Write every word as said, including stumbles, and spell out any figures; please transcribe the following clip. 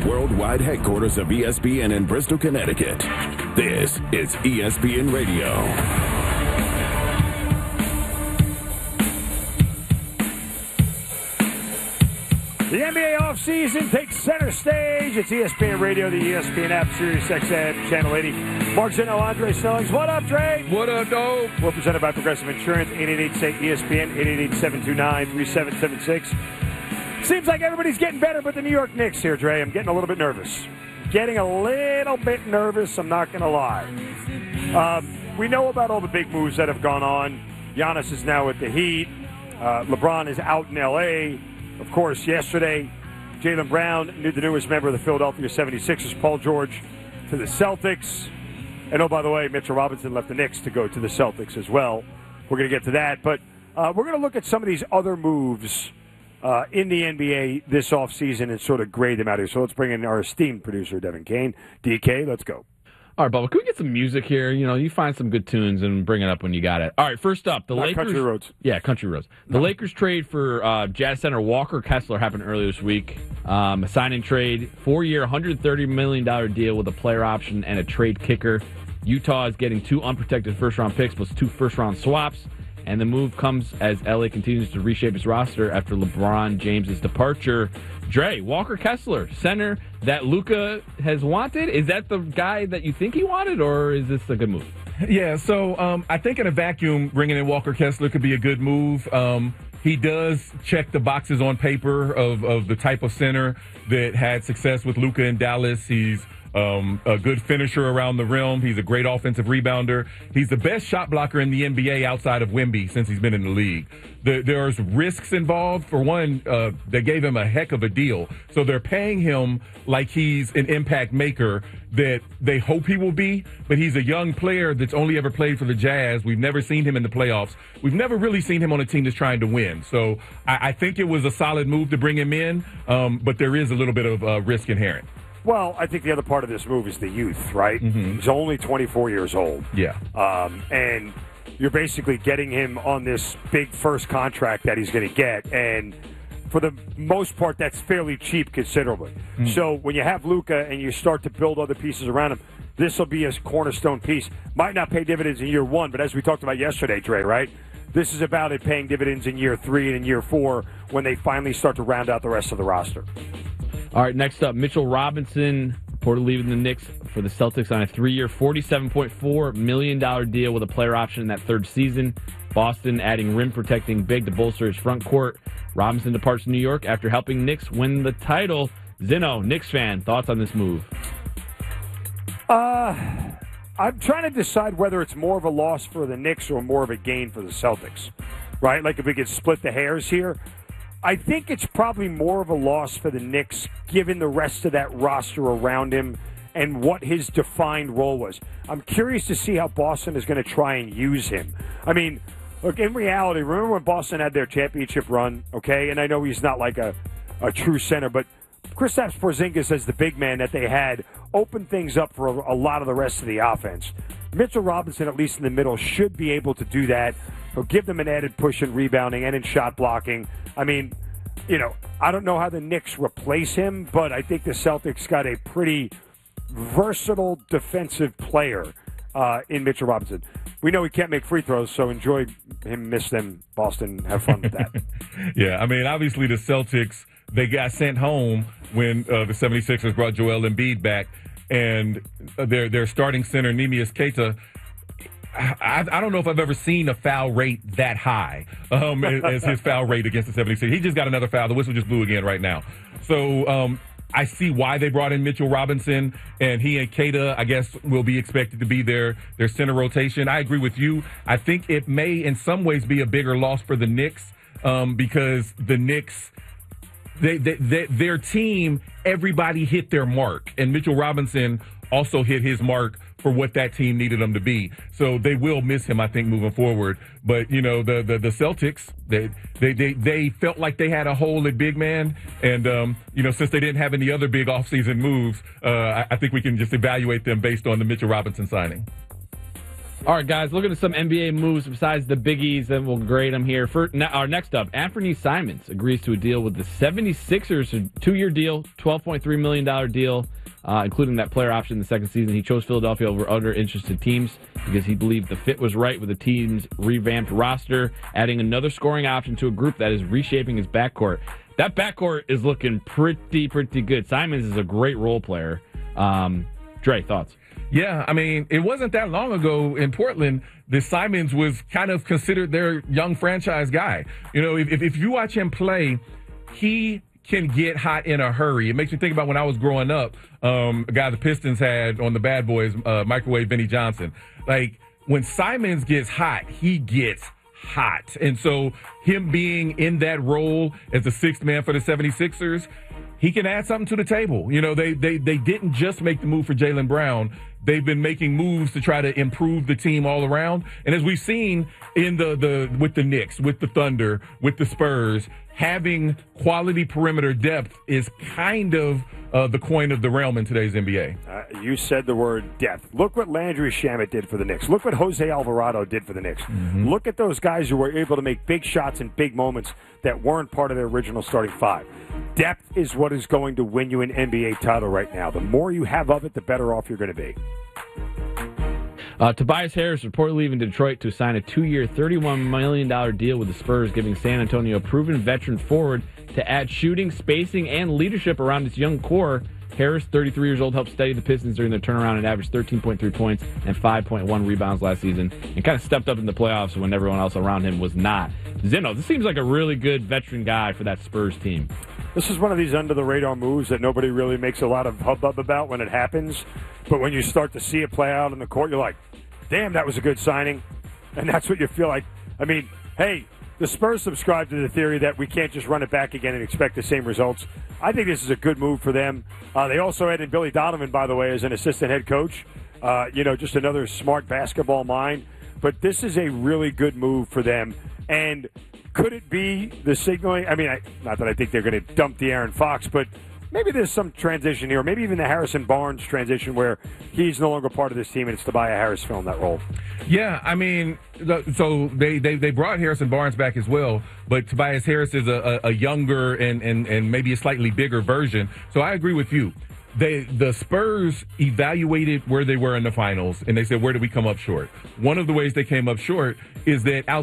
worldwide headquarters of E S P N in Bristol, Connecticut. This is E S P N Radio. The N B A offseason takes center stage. It's E S P N Radio, the E S P N app, Sirius X M, Channel eighty. Mark Zinno, Andre Snellings. What up, Dre? What up, dog? We're presented by Progressive Insurance, eight eight eight, S A Y, E S P N, eight eight eight, seven two nine, three seven seven six. Seems like everybody's getting better but the New York Knicks here, Dre. I'm getting a little bit nervous. Getting a little bit nervous, I'm not going to lie. Um, we know about all the big moves that have gone on. Giannis is now at the Heat. Uh, LeBron is out in L A Of course, yesterday, Jaylen Brown, the newest member of the Philadelphia seventy-sixers, Paul George to the Celtics. And, oh, by the way, Mitchell Robinson left the Knicks to go to the Celtics as well. We're going to get to that. But uh, we're going to look at some of these other moves uh, in the N B A this offseason and sort of grade them out here. So let's bring in our esteemed producer, Devin Kane. D K, let's go. All right, Bubba, can we get some music here? You know, you find some good tunes and bring it up when you got it. All right, first up, the Not Lakers. Country Roads. Yeah, Country Roads. The no. Lakers trade for uh, Jazz center Walker Kessler happened earlier this week. Um, a sign and trade, four-year, one hundred thirty million dollars deal with a player option and a trade kicker. Utah is getting two unprotected first-round picks plus two first-round swaps. And the move comes as L A continues to reshape its roster after LeBron James' departure. Dre, Walker Kessler, center that Luka has wanted. Is that the guy that you think he wanted, or is this a good move? Yeah, so um, I think in a vacuum, bringing in Walker Kessler could be a good move. Um, he does check the boxes on paper of, of the type of center that had success with Luka in Dallas. He's Um, a good finisher around the rim. He's a great offensive rebounder. He's the best shot blocker in the N B A outside of Wemby since he's been in the league. The, there's risks involved. For one, uh, they gave him a heck of a deal. So they're paying him like he's an impact maker that they hope he will be, but he's a young player that's only ever played for the Jazz. We've never seen him in the playoffs. We've never really seen him on a team that's trying to win. So I, I think it was a solid move to bring him in, um, but there is a little bit of uh, risk inherent. Well, I think the other part of this move is the youth, right? Mm-hmm. He's only twenty-four years old. Yeah. Um, and you're basically getting him on this big first contract that he's going to get. And for the most part, that's fairly cheap considerably. Mm-hmm. So when you have Luka and you start to build other pieces around him, this will be a cornerstone piece. Might not pay dividends in year one, but as we talked about yesterday, Dre, right? This is about it paying dividends in year three and in year four when they finally start to round out the rest of the roster. All right, next up, Mitchell Robinson reportedly leaving the Knicks for the Celtics on a three-year, forty-seven point four million dollars deal with a player option in that third season. Boston adding rim-protecting big to bolster his front court. Robinson departs New York after helping Knicks win the title. Zinno, Knicks fan, thoughts on this move? Uh, I'm trying to decide whether it's more of a loss for the Knicks or more of a gain for the Celtics, right? Like if we could split the hairs here. I think it's probably more of a loss for the Knicks, given the rest of that roster around him and what his defined role was. I'm curious to see how Boston is going to try and use him. I mean, look, in reality, remember when Boston had their championship run, okay? And I know he's not like a, a true center, but Kristaps Porzingis as the big man that they had opened things up for a, a lot of the rest of the offense. Mitchell Robinson, at least in the middle, should be able to do that. He'll give them an added push in rebounding and in shot blocking. I mean, you know, I don't know how the Knicks replace him, but I think the Celtics got a pretty versatile defensive player uh, in Mitchell Robinson. We know he can't make free throws, so enjoy him, miss them, Boston. Have fun with that. Yeah, I mean, obviously the Celtics, they got sent home when uh, the seventy-sixers brought Joel Embiid back, and their their starting center, Neemias Queta, I, I don't know if I've ever seen a foul rate that high um, as his foul rate against the seventy-sixers. He just got another foul. The whistle just blew again right now. So um, I see why they brought in Mitchell Robinson, and he and Queta, I guess, will be expected to be their, their center rotation. I agree with you. I think it may in some ways be a bigger loss for the Knicks um, because the Knicks, they, they, they, their team, everybody hit their mark, and Mitchell Robinson also hit his mark for what that team needed him to be. So they will miss him, I think, moving forward. But, you know, the the, the Celtics, they, they they they felt like they had a hole at big man. And, um, you know, since they didn't have any other big offseason moves, uh, I, I think we can just evaluate them based on the Mitchell Robinson signing. All right, guys, looking at some N B A moves besides the biggies, and we'll grade them here. For our next up, Anthony Simons agrees to a deal with the seventy-sixers, a two-year deal, twelve point three million dollars deal, uh, including that player option in the second season. He chose Philadelphia over other interested teams because he believed the fit was right with the team's revamped roster, adding another scoring option to a group that is reshaping his backcourt. That backcourt is looking pretty, pretty good. Simons is a great role player. Um, Dre, thoughts? Yeah, I mean, it wasn't that long ago in Portland that Simons was kind of considered their young franchise guy. You know, if, if you watch him play, he can get hot in a hurry. It makes me think about when I was growing up, um, a guy the Pistons had on the Bad Boys, uh, Microwave Benny Johnson. Like, when Simons gets hot, he gets hot. And so him being in that role as the sixth man for the seventy-sixers, he can add something to the table. You know, they they they didn't just make the move for Jaylen Brown. They've been making moves to try to improve the team all around. And as we've seen in the, the with the Knicks, with the Thunder, with the Spurs, having quality perimeter depth is kind of uh, the coin of the realm in today's N B A. Uh, you said the word depth. Look what Landry Shamet did for the Knicks. Look what Jose Alvarado did for the Knicks. Mm-hmm. Look at those guys who were able to make big shots in big moments that weren't part of their original starting five. Depth is what is going to win you an N B A title right now. The more you have of it, the better off you're going to be. Uh, Tobias Harris reportedly leaving Detroit to sign a two-year, thirty-one million dollars deal with the Spurs, giving San Antonio a proven veteran forward to add shooting, spacing, and leadership around its young core. Harris, thirty-three years old, helped steady the Pistons during their turnaround and averaged thirteen point three points and five point one rebounds last season, and kind of stepped up in the playoffs when everyone else around him was not. Zeno, this seems like a really good veteran guy for that Spurs team. This is one of these under-the-radar moves that nobody really makes a lot of hubbub about when it happens. But when you start to see it play out in the court, you're like, damn, that was a good signing. And that's what you feel like. I mean, hey, the Spurs subscribe to the theory that we can't just run it back again and expect the same results. I think this is a good move for them. Uh, they also added Billy Donovan, by the way, as an assistant head coach. Uh, you know, just another smart basketball mind. But this is a really good move for them. And could it be the signaling? I mean, I, not that I think they're going to dump the Aaron Fox, but maybe there's some transition here. Maybe even the Harrison Barnes transition where he's no longer part of this team and it's Tobias Harris filling that role. Yeah, I mean, so they, they, they brought Harrison Barnes back as well, but Tobias Harris is a, a, a younger and, and, and maybe a slightly bigger version. So I agree with you. They, the Spurs evaluated where they were in the finals, and they said, where did we come up short? One of the ways they came up short is that